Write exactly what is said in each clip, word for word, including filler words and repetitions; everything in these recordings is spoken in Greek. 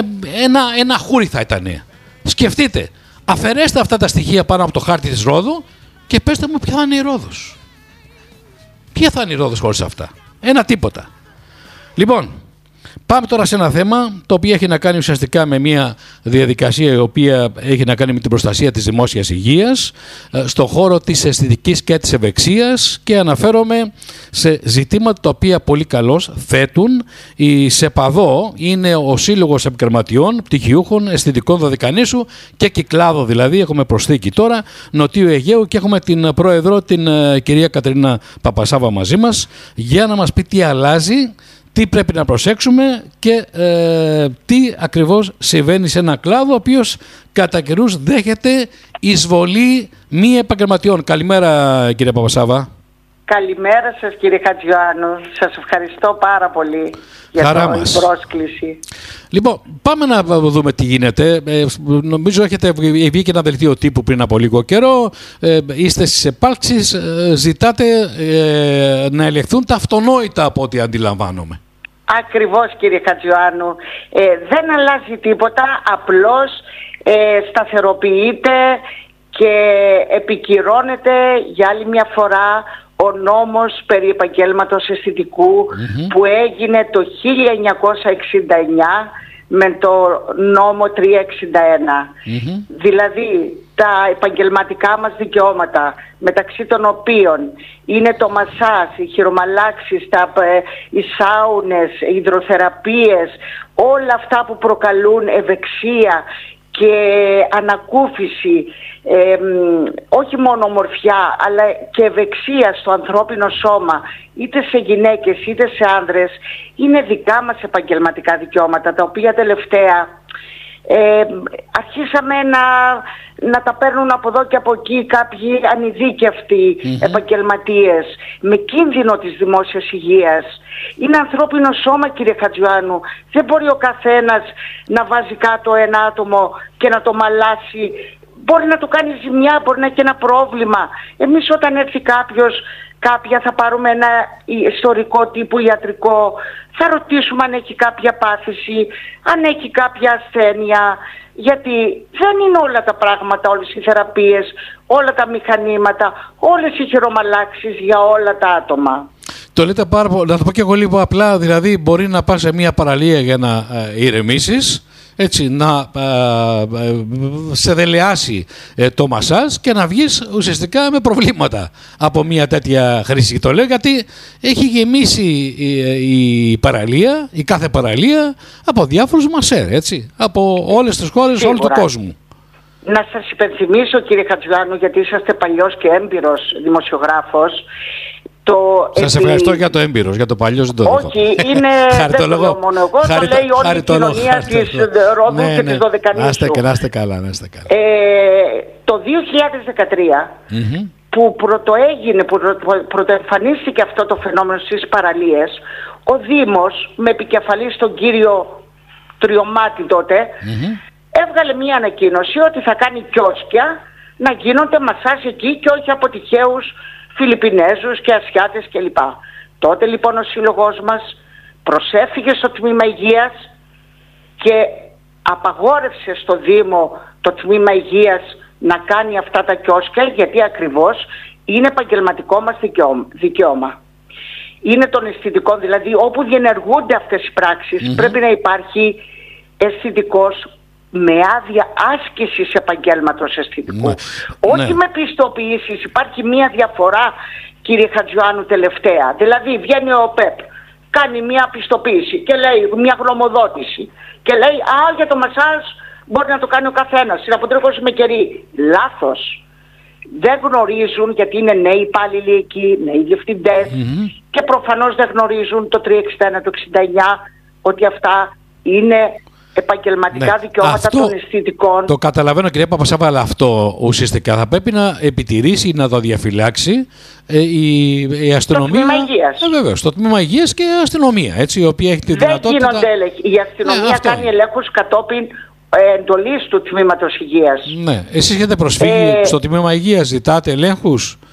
ένα, ένα χούρι θα ήταν. Σκεφτείτε, αφαιρέστε αυτά τα στοιχεία πάνω από το χάρτη της Ρόδου και πέστε μου ποια θα είναι η Ρόδος. Ποια θα είναι η Ρόδος χωρίς αυτά? Ένα τίποτα. Λοιπόν, πάμε τώρα σε ένα θέμα το οποίο έχει να κάνει ουσιαστικά με μια διαδικασία η οποία έχει να κάνει με την προστασία της δημόσιας υγείας στον χώρο της αισθητικής και της ευεξίας, και αναφέρομαι σε ζητήματα τα οποία πολύ καλώς θέτουν η ΣΕΠΑΔΟ, είναι ο Σύλλογος Επαγγελματιών Πτυχιούχων Αισθητικών Δωδεκανήσου και Κυκλάδο, δηλαδή έχουμε προσθήκη τώρα Νοτιού Αιγαίου, και έχουμε την πρόεδρο, την κυρία Κατερίνα Παπασάβα μαζί μας, για να μας πει τι αλλάζει, τι πρέπει να προσέξουμε και ε, τι ακριβώς συμβαίνει σε ένα κλάδο ο οποίος κατά καιρούς δέχεται εισβολή μη επαγγελματιών. Καλημέρα κύριε Παπασάβα. Καλημέρα σας κύριε Χατζιωάννου. Σας ευχαριστώ πάρα πολύ για Χαρά την μας. πρόσκληση. Λοιπόν, πάμε να δούμε τι γίνεται. Ε, νομίζω έχετε βγει και ένα δελτίο τύπου πριν από λίγο καιρό. Ε, είστε στις επάλξεις, ε, ζητάτε ε, να ελεγχθούν τα αυτονόητα από ό,τι αντιλαμβάνομαι. Ακριβώς κύριε Χατζιωάννου. Ε, δεν αλλάζει τίποτα, απλώς ε, σταθεροποιείται και επικυρώνεται για άλλη μια φορά ο νόμος περί επαγγέλματος αισθητικού mm-hmm. που έγινε το χίλια εννιακόσια εξήντα εννιά με το νόμο τριακόσια εξήντα ένα. Mm-hmm. Δηλαδή τα επαγγελματικά μας δικαιώματα, μεταξύ των οποίων είναι το μασάζ, οι χειρομαλάξεις, τα, οι σάουνες, οι υδροθεραπείες, όλα αυτά που προκαλούν ευεξία και ανακούφιση, ε, όχι μόνο ομορφιά αλλά και ευεξία στο ανθρώπινο σώμα, είτε σε γυναίκες είτε σε άνδρες, είναι δικά μας επαγγελματικά δικαιώματα, τα οποία τελευταία ε, αρχίσαμε να, να τα παίρνουν από εδώ και από εκεί κάποιοι ανειδίκευτοι mm-hmm. επαγγελματίες με κίνδυνο της δημόσιας υγείας. Είναι ανθρώπινο σώμα κύριε Χατζιωάννου. Δεν μπορεί ο καθένας να βάζει κάτω ένα άτομο και να το μαλάσει. Μπορεί να του κάνει ζημιά, μπορεί να έχει ένα πρόβλημα. Εμείς όταν έρθει κάποιος, κάποια, θα πάρουμε ένα ιστορικό τύπου ιατρικό, θα ρωτήσουμε αν έχει κάποια πάθηση, αν έχει κάποια ασθένεια, γιατί δεν είναι όλα τα πράγματα, όλες οι θεραπείες, όλα τα μηχανήματα, όλες οι χειρομαλάξεις για όλα τα άτομα. Το λέτε πάρα πολύ, να το πω και εγώ λίγο απλά, δηλαδή μπορεί να πας σε μια παραλία για να ε, ηρεμήσεις, έτσι, να ε, ε, σε δελεάσει ε, το μασάζ και να βγεις ουσιαστικά με προβλήματα από μια τέτοια χρήση. Το λέω γιατί έχει γεμίσει η, η παραλία, η κάθε παραλία από διάφορους μασέρ, έτσι, από όλες τις χώρες, όλου του κόσμου. Να σας υπενθυμίσω κύριε Χατζιωάννου, γιατί είσαστε παλιός και έμπειρος δημοσιογράφος. Το Σας επί... ευχαριστώ για το έμπειρος, για το παλιό δεν το δέχομαι. Όχι, είναι, δεν το λέω μόνο εγώ, το λέει όλη η κοινωνία της Ρόδου ναι, και ναι. της Δωδεκανήσου. Να είστε, να είστε καλά, να είστε καλά. Ε, το δύο χιλιάδες δεκατρία mm-hmm. που πρωτοέγινε, που πρωτοεμφανίστηκε αυτό το φαινόμενο στις παραλίες, ο Δήμος με επικεφαλής τον κύριο Τριωμάτη τότε mm-hmm. έβγαλε μια ανακοίνωση ότι θα κάνει κιόσκια να γίνονται μασάζ εκεί και όχι από τυχαίους Φιλιππινέζους και Ασιάτες κλπ. Τότε λοιπόν ο σύλλογός μας προσέφυγε στο τμήμα υγείας και απαγόρευσε στο Δήμο το τμήμα υγείας να κάνει αυτά τα κιόσκια, γιατί ακριβώς είναι επαγγελματικό μας δικαίωμα. Είναι των αισθητικών, δηλαδή όπου διενεργούνται αυτές οι πράξεις mm-hmm. πρέπει να υπάρχει αισθητικός με άδεια άσκησης επαγγέλματος αισθητικού. Ναι. Όχι ναι. με πιστοποιήσεις. Υπάρχει μία διαφορά κύριε Χατζιωάννου τελευταία. Δηλαδή βγαίνει ο ΠΕΠ, κάνει μία πιστοποίηση και λέει μία γνωμοδότηση και λέει α, για το μασάζ μπορεί να το κάνει ο καθένας, είναι από τρέχος με κερί. Λάθος. Δεν γνωρίζουν, γιατί είναι νέοι υπάλληλοι εκεί, νέοι διευθυντές mm-hmm. και προφανώς δεν γνωρίζουν το τριακόσια εξήντα ένα, το εξήντα εννιά, ότι αυτά είναι επαγγελματικά ναι. δικαιώματα αυτό των αισθητικών. Το καταλαβαίνω κυρία Παπασάβα, αλλά αυτό ουσιαστικά θα πρέπει να επιτηρήσει ή να το διαφυλάξει ε, η, η αστυνομία. Το τμήμα υγείας. Ε, βέβαια, το τμήμα υγείας και η αστυνομία, έτσι, η οποία έχει τη δεν δυνατότητα. Δεν γίνονται έλεγχοι. Η αστυνομία ναι, κάνει ελέγχους κατόπιν ε, εντολής του τμήματος υγείας. Ναι. Εσείς έχετε προσφύγει ε, στο τμήμα υγείας, ζητάτε ελέγχους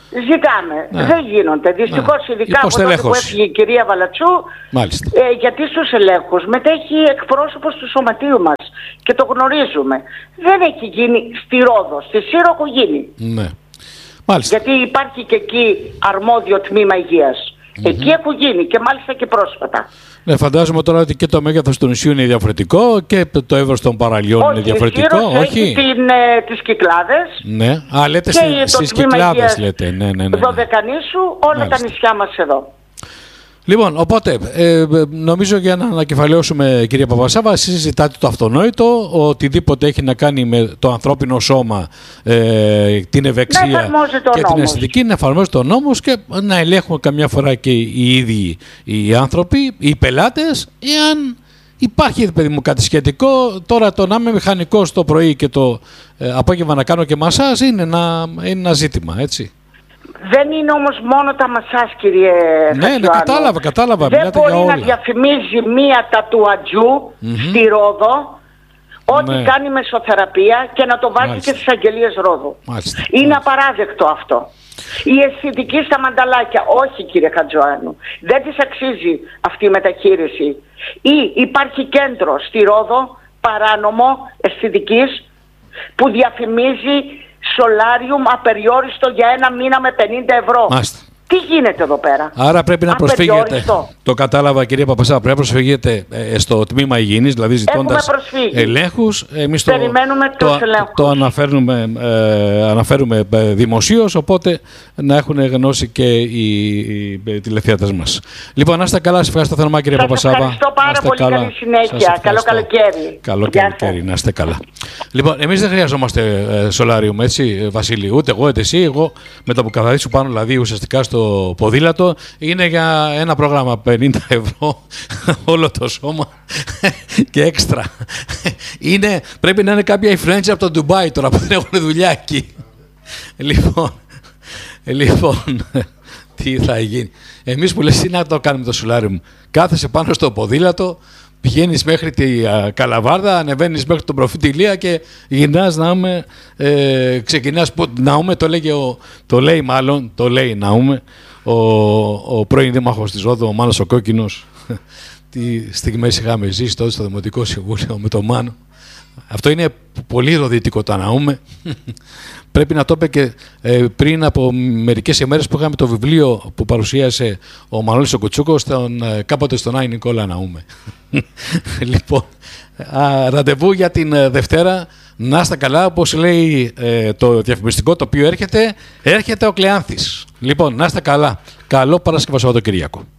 Ζητάμε. Ναι. Δεν γίνονται. Δυστυχώς, ναι. ειδικά από τότε που έφυγε η κυρία Βαλατσού, ε, γιατί στους ελέγχους μετέχει εκπρόσωπος του σωματείου μας και το γνωρίζουμε. Δεν έχει γίνει στη Ρόδο, στη Σύρο έχω γίνει. Ναι. Μάλιστα. Γιατί υπάρχει και εκεί αρμόδιο τμήμα υγείας. Mm-hmm. Εκεί έχουν γίνει και μάλιστα και πρόσφατα. Ναι, φαντάζομαι τώρα ότι και το μέγεθος του νησιού είναι διαφορετικό και το εύρος των παραλιών όχι, είναι διαφορετικό. Όχι, έχει την, ε, τις Κυκλάδες. Ναι, α, λέτε και στις Κυκλάδες λέτε. Ναι, ναι, ναι, ναι. Δωδεκανήσου, όλα μάλιστα. Τα νησιά μας εδώ. Λοιπόν, οπότε, ε, νομίζω για να ανακεφαλαιώσουμε, κυρία Παπασάβα, εσείς ζητάτε το αυτονόητο, οτιδήποτε έχει να κάνει με το ανθρώπινο σώμα, ε, την ευεξία και την αισθητική, να εφαρμόζεται ο νόμος και να ελέγχουμε καμιά φορά και οι ίδιοι οι άνθρωποι, οι πελάτες, εάν υπάρχει, παιδί μου, κάτι σχετικό. Τώρα το να είμαι μηχανικός το πρωί και το ε, απόγευμα να κάνω και μασάζ είναι ένα, είναι ένα ζήτημα, έτσι. Δεν είναι όμως μόνο τα μασάζ, κύριε Ναι, ναι, κατάλαβα, κατάλαβα. Δεν μπορεί να διαφημίζει μία τατουατζού mm-hmm. στη Ρόδο ότι ναι. κάνει μεσοθεραπεία και να το βάζει Μάλιστα. και στις αγγελίες Ρόδου. Μάλιστα. Είναι Μάλιστα. απαράδεκτο αυτό. Η αισθητική στα μανταλάκια, όχι κύριε Χατζοάνου. Δεν της αξίζει αυτή η μεταχείριση. Ή υπάρχει κέντρο στη Ρόδο, παράνομο αισθητικής, που διαφημίζει σολάριουμ απεριόριστο για ένα μήνα με πενήντα ευρώ. Μάλιστα. Τι γίνεται εδώ πέρα? Άρα πρέπει να προσφύγετε. Το κατάλαβα, κυρία Παπασάβα. Πρέπει να προσφύγετε ε, στο τμήμα υγιεινής, δηλαδή ζητώντας ελέγχους. Εμείς το, το, το, το αναφέρουμε, ε, αναφέρουμε ε, δημοσίως, οπότε να έχουν γνώση και οι, οι, οι τηλεθεατές μας. Λοιπόν, να είστε καλά. Σας ευχαριστώ θερμά, κυρία Παπασάβα. Ευχαριστώ πάρα πολύ. Καλά. Καλή συνέχεια. Καλό καλοκαίρι. Καλό καλοκαίρι. Να είστε καλά. Λοιπόν, εμείς δεν χρειαζόμαστε ε, σολάριουμ, έτσι, Βασίλη. Ούτε εγώ, ούτε εσύ. Εγώ με το που καθαρίσω πάνω, δηλαδή ουσιαστικά στο το ποδήλατο, είναι για ένα πρόγραμμα πενήντα ευρώ όλο το σώμα και έξτρα. Είναι, πρέπει να είναι κάποια influencer από το Ντουμπάι τώρα που δεν έχουν δουλειά εκεί. Λοιπόν, λοιπόν τι θα γίνει? Εμείς που λες, τι να το κάνουμε το σουλάρι, κάθεσαι πάνω στο ποδήλατο, πηγαίνεις μέχρι τη α, Καλαβάρδα, ανεβαίνεις μέχρι τον προφήτη Ηλία και γυρνάς Ναούμε, ε, ξεκινάς Ναούμε, το, λέγε ο, το λέει μάλλον, το λέει Ναούμε, ο, ο πρώην δήμαρχος της Ρόδου, ο Μάνος ο Κόκκινος. Τι στιγμές είχαμε ζήσει τότε στο Δημοτικό Συμβούλιο με τον Μάνο. Αυτό είναι πολύ ροδίτικο το Ναούμε. Πρέπει να το είπε και ε, πριν από μερικές ημέρες που είχαμε το βιβλίο που παρουσίασε ο Μανώλης ο Κουτσούκος στον, ε, κάποτε στον Άι Νικόλα Ναούμε. Λοιπόν, α, ραντεβού για την ε, Δευτέρα. Να είστε καλά, όπως λέει ε, το διαφημιστικό το οποίο έρχεται, έρχεται ο Κλεάνθης. Λοιπόν, να είστε καλά. Καλό Παρασκευό Σαββατοκύριακο.